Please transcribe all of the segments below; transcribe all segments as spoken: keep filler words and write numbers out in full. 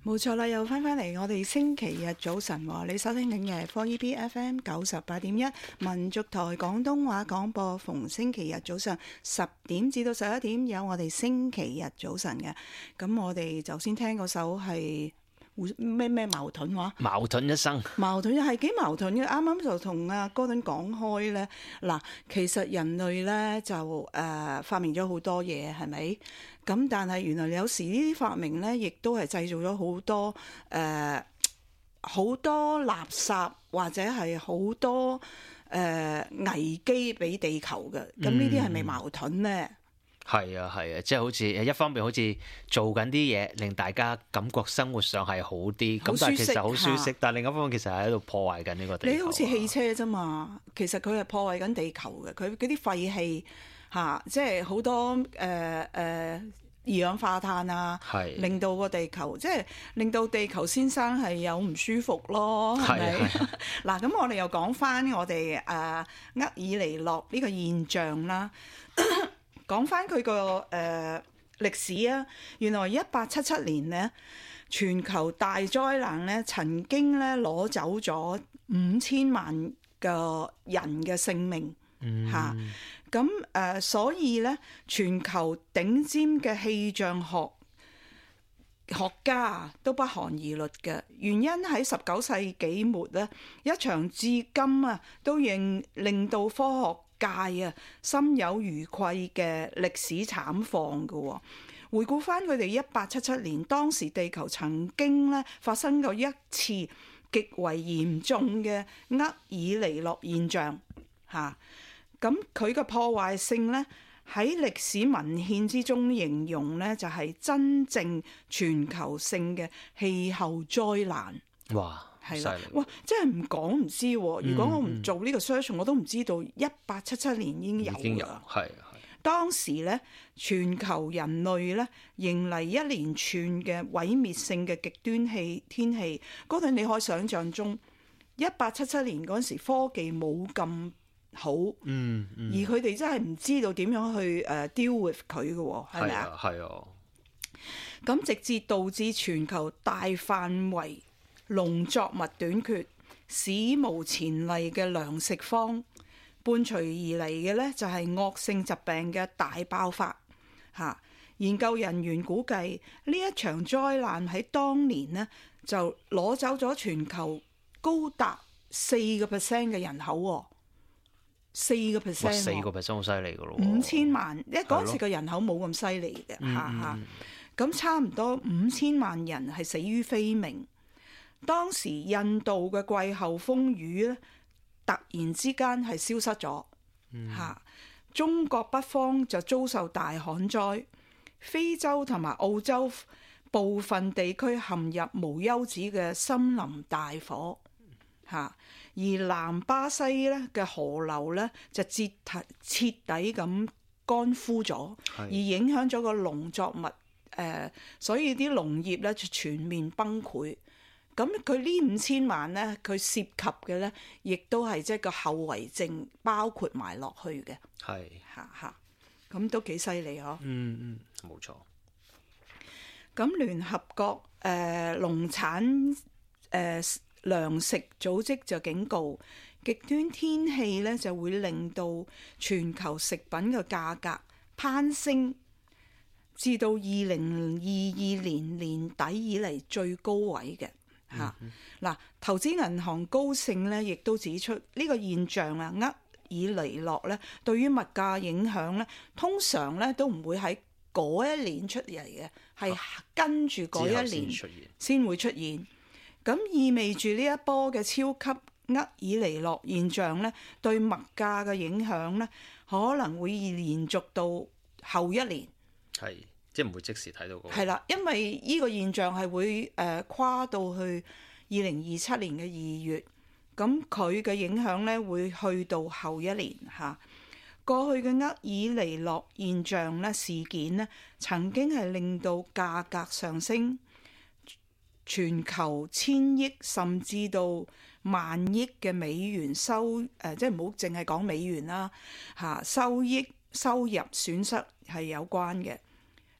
冇錯啦，又翻返嚟我哋星期日早晨喎，你收聽緊嘅 four E B F M 九十八點一民族台廣東話廣播，逢星期日早上十點至到十一點有我哋星期日早晨嘅。咁我哋就先聽嗰首係咩咩矛盾話？ 矛盾一生， 矛盾係幾矛盾嘅。啱啱就同阿哥頓講開咧，嗱，其實人類咧就誒、呃、發明咗好多嘢，係咪？咁但係原來有時呢啲發明咧，亦都係製造咗好多誒好、呃、多垃圾或者係好多誒、呃、危機俾地球嘅。咁呢啲係咪矛盾咧？ 係啊係啊，即係好似一方面好似做緊啲嘢，令大家感覺生活上係好啲，咁但係其實好舒適，但係另一方面其實係喺度破壞緊呢個地球。 你好似汽車啫嘛，其實佢係破壞緊地球嘅，佢嗰啲廢氣嚇、啊，即係好多誒誒、呃呃、二氧化碳啊，令到個地球即係令到地球先生係有唔舒服咯，係咪？嗱，咁我哋又講翻我哋誒厄爾尼諾呢個現象啦。講翻佢個誒歷史啊，原來一八七七年呢，全球大災難咧曾經咧攞走咗五千萬個人嘅性命嚇，咁誒、嗯啊、所以咧全球頂尖嘅氣象學學家都不寒而栗嘅，原因喺十九世紀末咧一場至今啊都仍令到科學界啊，心有餘悸嘅歷史慘況嘅。回顧翻佢哋一八七七年，當時地球曾經咧發生過一次極為嚴重嘅厄爾尼諾現象嚇。咁佢嘅破壞性咧喺歷史文獻之中形容咧就係真正全球性嘅氣候災難。 哇！ 係啦，哇！真係唔講唔知喎。如果我唔做呢個 search，、嗯、我都唔知道一八七七年已經有。已經有，係係。當時咧，全球人類咧迎嚟一連串嘅毀滅性嘅極端氣天氣。嗰陣你可以想像中，一八七七年嗰陣時科技冇咁好，嗯嗯、而佢哋真係唔知道點樣去誒 deal with 佢嘅喎，係咪啊？係啊。咁直至導致全球大範圍農作物短缺，史無前例嘅糧食荒，伴隨而嚟嘅呢就係惡性疾病嘅大爆發嚇。研究人員估計呢一場災難喺當年呢就攞走咗全球高達四個 percent 嘅人口喎，四個 percent， 四個 percent 好犀利噶咯， 五千萬，因為嗰時嘅人口冇咁犀利嘅嚇嚇，咁、嗯、差唔多五千萬人係死於非命。當時印度嘅季候風雨咧，突然之間係消失咗嚇、嗯。中國北方就遭受大旱災，非洲同埋澳洲部分地區陷入無休止嘅森林大火嚇。而南巴西咧嘅河流咧就徹徹底咁乾枯咗，而影響咗個農作物誒、呃，所以啲農業咧就全面崩潰。咁佢呢五千萬咧，佢涉及嘅咧，亦都係即係個後遺症包括埋落去嘅。係嚇嚇，咁都幾犀利嗬。 嗯嗯，冇錯。 咁聯合國誒、呃、農產誒、呃、糧食組織就警告，極端天氣咧就會令到全球食品嘅價格攀升，至到二零二二年年底以嚟最高位嘅。嚇嗱、嗯，投資銀行高盛咧，亦都指出呢、呢個現象啊，厄爾尼諾咧對於物價影響咧，通常咧都唔會喺嗰一年出嚟嘅，係跟住嗰一年先會出現。咁意味住呢一波嘅超級厄爾尼諾現象咧，對物價嘅影響咧，可能會延續到後一年。 係。即係唔會即時睇到嗰個。 係啦，因為呢個現象係會誒、呃、跨到去二零二七年嘅二月，咁佢嘅影響咧會去到後一年嚇。過去嘅厄爾尼諾現象咧事件咧，曾經係令到價格上升，全球千億甚至到萬億嘅美元收誒、呃，即係唔好淨係講美元啦嚇，收益收入損失係有關嘅。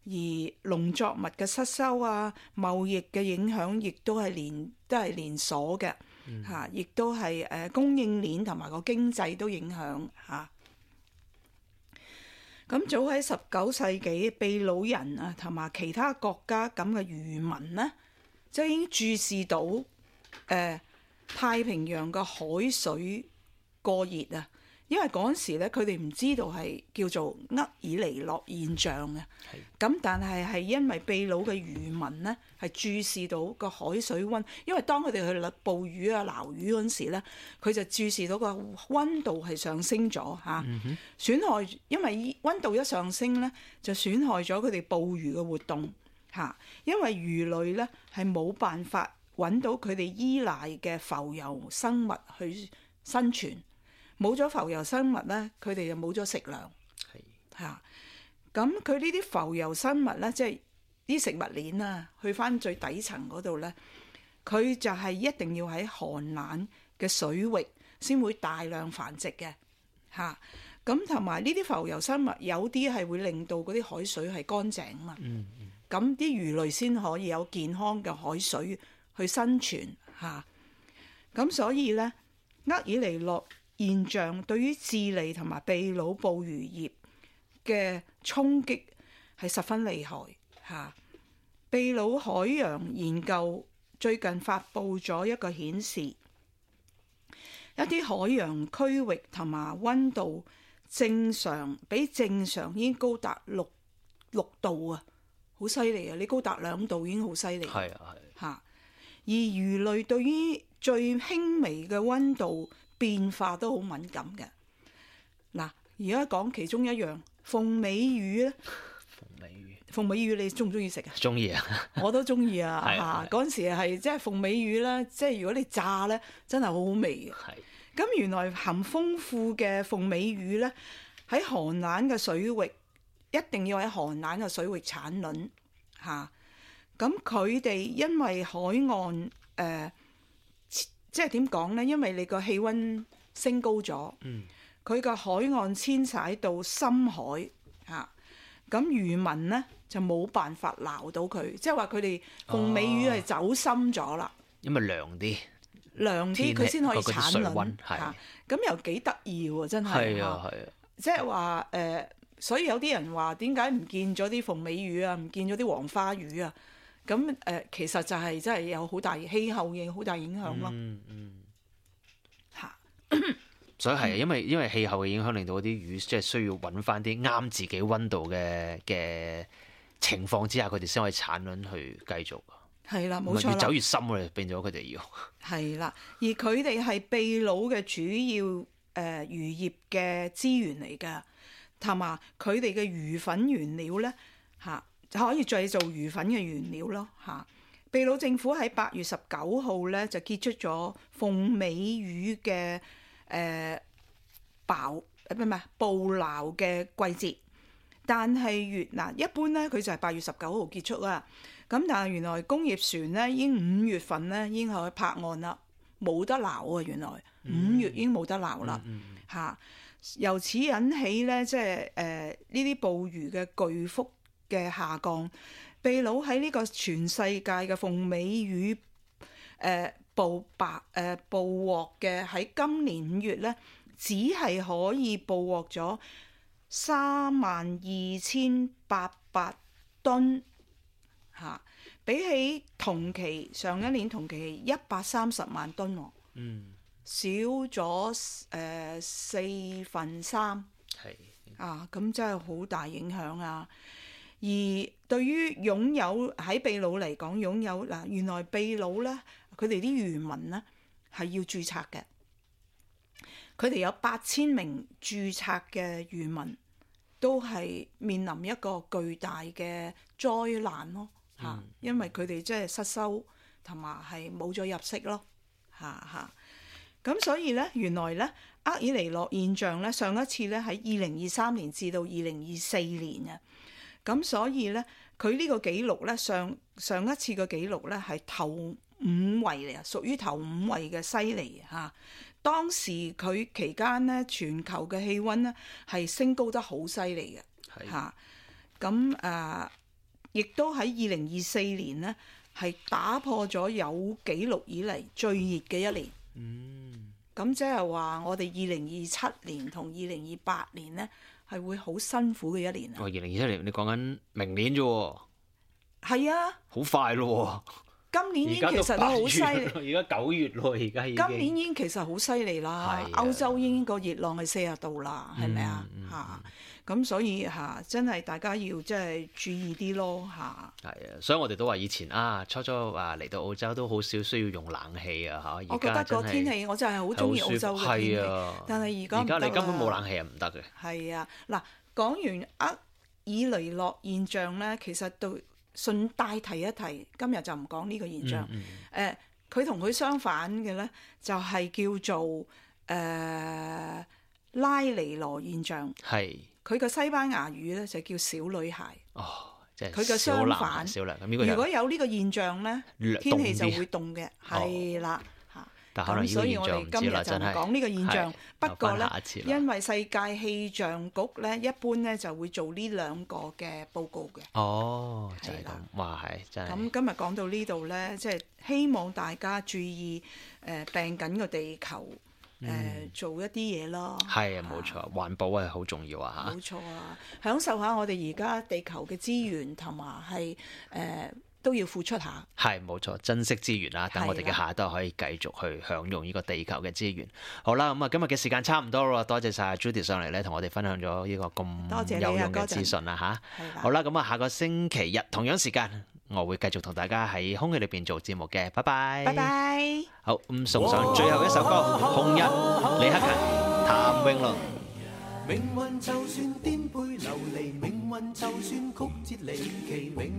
而農作物嘅失收啊，貿易嘅影響亦都係連都係連鎖嘅嚇，亦、嗯、都係誒供應鏈同埋個經濟都影響嚇。咁早喺十九世紀，秘魯人啊同埋其他國家咁嘅漁民呢，就已經注視到誒、呃、太平洋嘅海水過熱啊。因為嗰陣時咧，佢哋唔知道係叫做厄爾尼諾現象嘅。咁的但係係因為秘魯嘅漁民咧，係注視到個海水溫，因為當佢哋去捕魚啊、撈魚嗰陣時咧，佢就注視到個溫度係上升咗嚇，嗯、哼損害，因為溫度一上升咧，就損害咗佢哋捕魚嘅活動嚇。因為魚類咧係冇辦法揾到佢哋依賴嘅浮游生物去生存。冇咗浮游生物咧，佢哋就冇咗食糧。係嚇的，咁佢呢啲浮游生物咧，即係啲食物鏈啊，去翻最底層嗰度咧，佢就係一定要喺寒冷嘅水域先會大量繁殖嘅嚇。咁同埋呢啲浮游生物有啲係會令到嗰啲海水係乾淨啊嘛。嗯嗯。咁啲魚類先可以有健康嘅海水去生存嚇。咁所以咧，厄爾尼諾現象對於智利同埋秘魯捕魚業嘅衝擊係十分厲害嚇。秘魯海洋研究最近發布咗一個顯示，一啲海洋區域同埋溫度正常比正常已經高達六六度啊，好犀利啊！你高達兩度已經好犀利。係啊係嚇。而魚類對於最輕微嘅溫度變化都好敏感嘅。嗱，而家講其中一樣鳳尾魚咧。鳳尾魚，鳳尾魚你中唔中意食啊？中意啊，我都中意啊嚇。嗰陣時係即係鳳尾魚咧，即係如果你炸咧，真係好好味嘅。係。咁原來含豐富嘅鳳尾魚咧，喺寒冷嘅水域，一定要喺寒冷嘅水域產卵嚇。咁佢哋因為海岸誒。呃即係點講咧？因為你個氣温升高咗，佢個、嗯、海岸遷徙到深海嚇，咁、啊、漁民咧就冇辦法撈到佢，即係話佢哋鳳尾魚係走深咗啦、哦。因為涼啲，涼啲佢先可以產卵嚇。咁又幾得意喎！真係係啊係啊，即係話誒，所以有啲人話點解唔見咗啲鳳尾魚啊？唔見咗啲黃花魚啊？咁誒、呃，其實就係真係有好大氣候嘅好大影響咯。嗯嗯。嚇、嗯！ 所以係，因為因為氣候嘅影響，令到嗰啲魚即係需要揾翻啲啱自己溫度嘅嘅情況之下，佢哋先可以產卵去繼續。 係啦，冇錯啦。 越走越深啊！變咗佢哋要。係啦，而佢哋係秘魯嘅主要誒、呃、漁業嘅資源嚟㗎，同埋佢哋嘅魚粉原料咧嚇。就可以製造魚粉嘅原料咯嚇。秘魯政府喺八月十九號咧就結束咗鳳尾魚嘅誒捕誒唔係捕撈嘅季節，但係越嗱一般咧佢就係八月十九號結束啦。咁但係原來工業船咧已經五月份咧已經可以泊岸啦，冇得撈啊！原來五月已經冇得撈啦嚇。由此引起咧即係誒呢啲捕魚嘅巨幅嘅下降，秘魯喺呢個全世界嘅鳳尾魚誒捕白誒捕獲嘅喺今年五月咧，只係可以捕獲咗三萬二千八百噸嚇，比起同期上一年同期一百三十萬噸喎，嗯，少咗誒、呃、四分三，係啊，咁真係好大影響啊！而對於擁有喺秘魯嚟講，擁有嗱原來秘魯咧，佢哋啲漁民咧係要註冊嘅。佢哋有八千名註冊嘅漁民，都係面臨一個巨大嘅災難咯嚇，嗯、因為佢哋即係失收同埋係冇咗入息咯嚇嚇。咁所以咧，原來咧厄爾尼諾現象咧，上一次咧喺二零二三年至到二零二四年啊。咁所以咧，佢呢個紀錄咧，上上一次個紀錄咧係頭五位嚟啊，屬於頭五位嘅犀利嚇。當時佢期間咧，全球嘅氣温咧係升高得好犀利嘅嚇。咁誒亦都喺二零二四年咧係打破咗有紀錄以嚟最熱嘅一年。 嗯， 咁即係話我哋二零二七年同二零二八年咧係會好辛苦嘅一年啊！ 哇！二零二七年你講緊明年啫喎， 係啊， 好快咯喎！ 今年已經其實都好犀利， 而家九月咯，而家已經。 今年已經其實好犀利啦， 係啊歐洲已經個熱浪係四十度啦，係咪啊？ 嗯嗯嚇！咁所以嚇真係大家要即係注意啲咯嚇。 係啊，所以我哋都話以前啊，初初話嚟到澳洲都好少需要用冷氣啊嚇。 我覺得個天氣我就係好中意澳洲嘅天氣， 啊、 但係而家而家你根本冇冷氣係唔得嘅。 係啊，嗱講完厄爾尼諾現象咧，其實都順帶提一提，今日就唔講呢個現象。誒、嗯，佢同佢相反嘅咧，就係、是、叫做誒、呃、拉尼羅現象。係。佢個西班牙語咧就叫小女孩。哦，即係佢嘅相反。小娘，咁呢個如果有呢個現象咧，天氣就會凍嘅。係啦，嚇。 但可能呢個現象唔知啦，真係。咁所以我哋今日就唔講呢個現象。不過咧，因為世界氣象局咧一般咧就會做呢兩個嘅報告嘅。哦，就係咁。哇，係真係。咁今日講到呢度咧，即係希望大家注意誒病緊個地球。誒、呃、做一啲嘢咯，係啊，冇錯，環保係好重要啊嚇，冇錯啊，享受下我哋而家地球嘅資源，同埋係誒都要付出下，係冇錯，珍惜資源啊，等我哋嘅下一代可以繼續去享用呢個地球嘅資源。好啦，咁啊今日嘅時間差唔多啦，多謝晒 Judy 上嚟咧，同我哋分享咗呢個咁有用嘅資訊啦嚇。好啦，咁啊下個星期日同樣時間，我會繼續同大家喺空氣裏邊做節目嘅，拜拜。拜拜。好，咁送上最後一首歌《紅日》，李克勤、譚詠麟。命運就算顛沛流離，命運就算曲折離奇，命